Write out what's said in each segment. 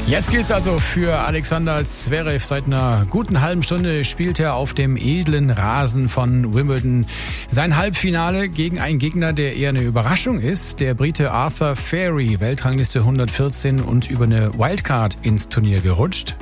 Jetzt gilt's also für Alexander Zverev. Seit einer guten halben Stunde spielt er auf dem edlen Rasen von Wimbledon sein Halbfinale gegen einen Gegner, der eher eine Überraschung ist. Der Brite Arthur Fairy, Weltrangliste 114 und über eine Wildcard ins Turnier gerutscht.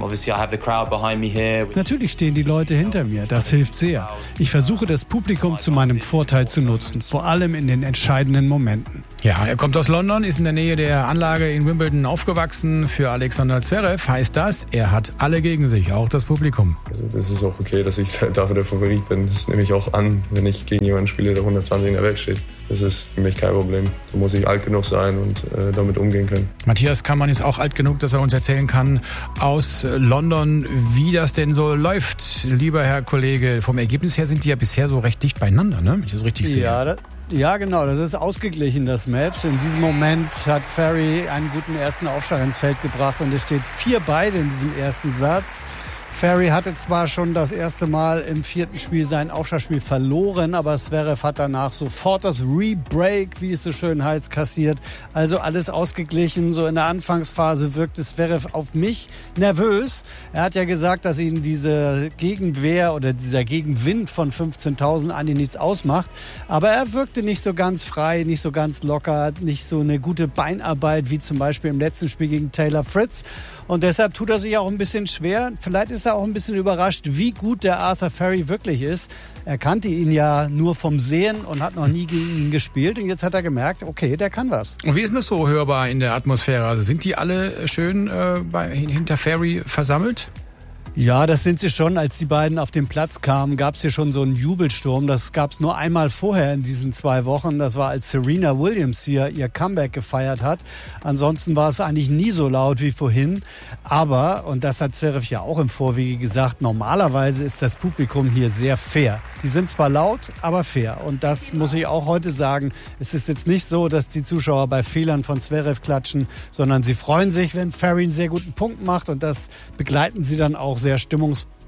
Natürlich stehen die Leute hinter mir, das hilft sehr. Ich versuche, das Publikum zu meinem Vorteil zu nutzen, vor allem in den entscheidenden Momenten. Ja, er kommt aus London, ist in der Nähe der Anlage in Wimbledon aufgewachsen. Für Alexander Zverev heißt das, er hat alle gegen sich, auch das Publikum. Also das ist auch okay, dass ich dafür der Favorit bin. Das nehme ich auch an, wenn ich gegen jemanden spiele, der 120 in der Welt steht. Das ist für mich kein Problem. Da muss ich alt genug sein und damit umgehen können. Matthias Kammann ist auch alt genug, dass er uns erzählen kann aus London, wie das denn so läuft. Lieber Herr Kollege, vom Ergebnis her sind die ja bisher so recht dicht beieinander, ne? Wenn ich das richtig sehe. Ja, genau, das ist ausgeglichen, das Match. In diesem Moment hat Ferry einen guten ersten Aufschlag ins Feld gebracht und es steht 4-4 in diesem ersten Satz. Ferry hatte zwar schon das erste Mal im vierten Spiel sein Aufschlagspiel verloren, aber Zverev hat danach sofort das Rebreak, wie es so schön heißt, kassiert. Also alles ausgeglichen. So in der Anfangsphase wirkte Zverev auf mich nervös. Er hat ja gesagt, dass ihn diese Gegenwehr oder dieser Gegenwind von 15.000 eigentlich nichts ausmacht. Aber er wirkte nicht so ganz frei, nicht so ganz locker, nicht so eine gute Beinarbeit wie zum Beispiel im letzten Spiel gegen Taylor Fritz. Und deshalb tut er sich auch ein bisschen schwer. Vielleicht ist er auch ein bisschen überrascht, wie gut der Arthur Fairy wirklich ist. Er kannte ihn ja nur vom Sehen und hat noch nie gegen ihn gespielt. Und jetzt hat er gemerkt, okay, der kann was. Und wie ist denn das so hörbar in der Atmosphäre? Also sind die alle schön hinter Fairy versammelt? Ja, das sind sie schon. Als die beiden auf den Platz kamen, gab es hier schon so einen Jubelsturm. Das gab es nur einmal vorher in diesen 2 Wochen. Das war, als Serena Williams hier ihr Comeback gefeiert hat. Ansonsten war es eigentlich nie so laut wie vorhin. Aber, und das hat Zverev ja auch im Vorwege gesagt, normalerweise ist das Publikum hier sehr fair. Die sind zwar laut, aber fair. Und das muss ich auch heute sagen. Es ist jetzt nicht so, dass die Zuschauer bei Fehlern von Zverev klatschen, sondern sie freuen sich, wenn Fairy einen sehr guten Punkt macht. Und das begleiten sie dann auch sehr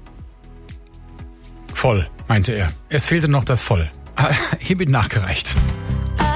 voll, meinte er. Es fehlte noch das Voll. Hiermit nachgereicht.